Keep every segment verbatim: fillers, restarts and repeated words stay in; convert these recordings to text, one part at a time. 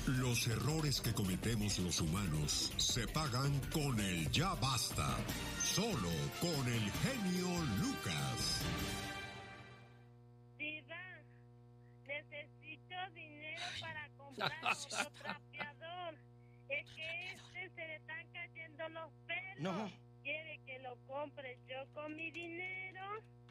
Los errores que cometemos los humanos se pagan con el ya basta. Solo con el genio Lucas. Diva, necesito dinero para comprar otro trapeador. Es que este se le están cayendo los pelos. No. Quiere que lo compre yo con mi dinero.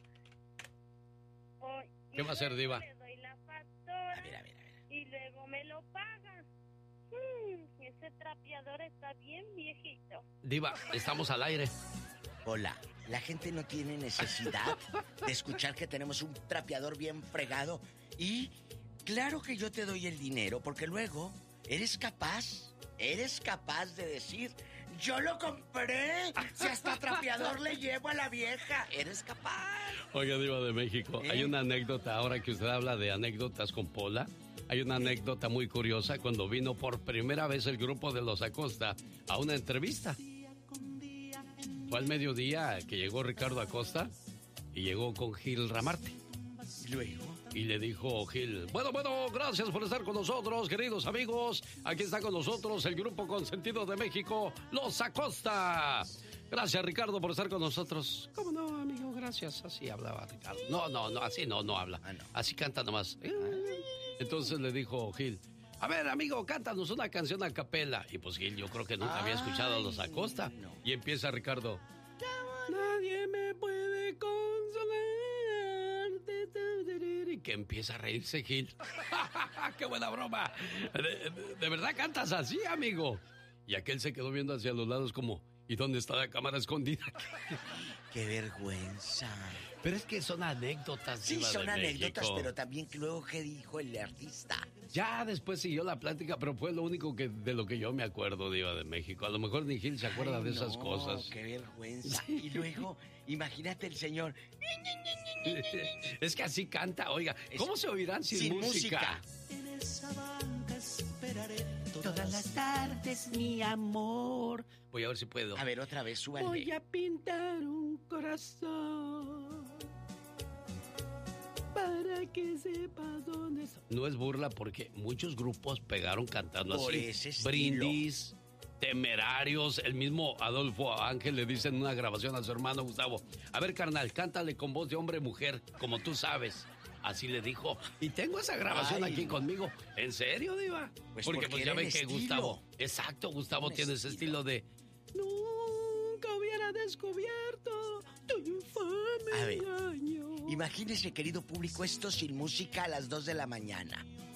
O, ¿Qué va a hacer, Diva? Le doy la factura. A ver, a ver, a ver. Y luego me lo pagan. Hmm, ese trapeador está bien viejito. Diva, estamos al aire. Hola, la gente no tiene necesidad de escuchar que tenemos un trapeador bien fregado. Y claro que yo te doy el dinero, porque luego eres capaz, eres capaz de decir, yo lo compré, si hasta trapeador le llevo a la vieja. Eres capaz. Oiga, Diva de México, ¿Eh? hay una anécdota, ahora que usted habla de anécdotas con Pola, hay una anécdota muy curiosa cuando vino por primera vez el grupo de Los Acosta a una entrevista. Fue al mediodía que llegó Ricardo Acosta y llegó con Gil Ramarte. Luego. Y le dijo Gil, bueno, bueno, gracias por estar con nosotros, queridos amigos. Aquí está con nosotros el grupo consentido de México, Los Acosta. Gracias, Ricardo, por estar con nosotros. ¿Cómo no, amigo? Gracias. Así hablaba Ricardo. No, no, no, así no, no habla. Ah, no. Así canta nomás. Entonces le dijo Gil, a ver, amigo, cántanos una canción a capela. Y pues Gil, yo creo que nunca había escuchado a Los Acosta. No. Y empieza Ricardo. Nadie me puede consolar. Y que empieza a reírse Gil. ¡Qué buena broma! ¿De, de, de verdad cantas así, amigo? Y aquel se quedó viendo hacia los lados como, ¿y dónde está la cámara escondida? ¡Qué vergüenza! Pero es que son anécdotas. Sí, Diva son de anécdotas, México. pero también luego qué dijo el artista. Ya después siguió la plática, pero fue lo único que de lo que yo me acuerdo, Diva de México. A lo mejor ni Gil se acuerda Ay, de esas no, cosas. ¡Qué vergüenza! Y luego, imagínate el señor. Es que así canta, oiga. ¿Cómo se oirán sin, sin música? música? En esa banca esperaré Todas las tardes, mi amor. Voy a ver si puedo. A ver, otra vez, súbale. Voy a pintar un corazón para que sepas dónde soy. No es burla porque muchos grupos pegaron cantando Por así. ese estilo. Brindis, Temerarios, el mismo Adolfo Ángel le dice en una grabación a su hermano Gustavo, a ver, carnal, cántale con voz de hombre mujer, como tú sabes. Así le dijo. Y tengo esa grabación Ay, aquí no. conmigo. ¿En serio, Diva? Pues porque porque pues era ya ven el que estilo. Gustavo... Exacto, Gustavo Un tiene ese estilo. estilo de... Nunca hubiera descubierto tu infame A ver, engaño. imagínese, querido público, esto sin música a las dos de la mañana.